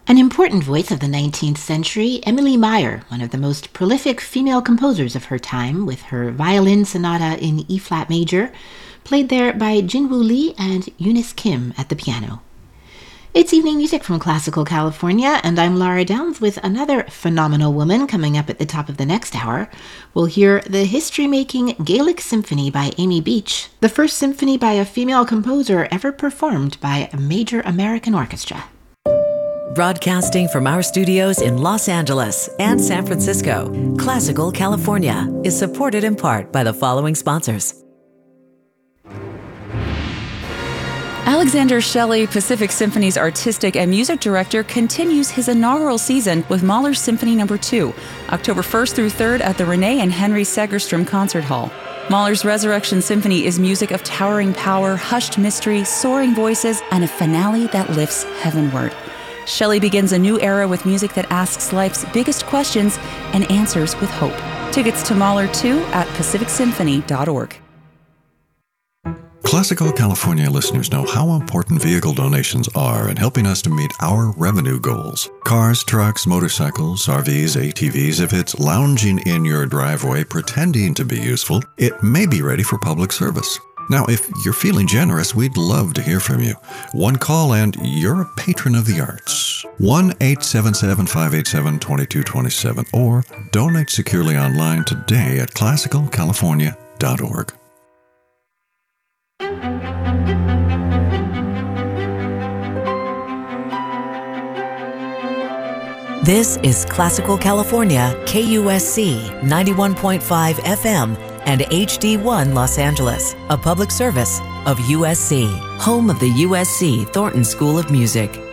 An important voice of the 19th century, Emily Meyer, one of the most prolific female composers of her time, with her violin sonata in E-flat major, played there by Jinwoo Lee and Eunice Kim at the piano. It's evening music from Classical California, and I'm Laura Downs with another phenomenal woman coming up at the top of the next hour. We'll hear the history-making Gaelic Symphony by Amy Beach, the first symphony by a female composer ever performed by a major American orchestra. Broadcasting from our studios in Los Angeles and San Francisco, Classical California is supported in part by the following sponsors. Alexander Shelley, Pacific Symphony's artistic and music director, continues his inaugural season with Mahler's Symphony No. 2, October 1st through 3rd at the Renee and Henry Segerstrom Concert Hall. Mahler's Resurrection Symphony is music of towering power, hushed mystery, soaring voices, and a finale that lifts heavenward. Shelley begins a new era with music that asks life's biggest questions and answers with hope. Tickets to Mahler 2 at pacificsymphony.org. Classical California listeners know how important vehicle donations are in helping us to meet our revenue goals. Cars, trucks, motorcycles, RVs, ATVs, if it's lounging in your driveway pretending to be useful, it may be ready for public service. Now, if you're feeling generous, we'd love to hear from you. One call and you're a patron of the arts. 1-877-587-2227 or donate securely online today at classicalcalifornia.org. This is Classical California, KUSC 91.5 FM and HD1 Los Angeles, a public service of USC, home of the USC Thornton School of Music.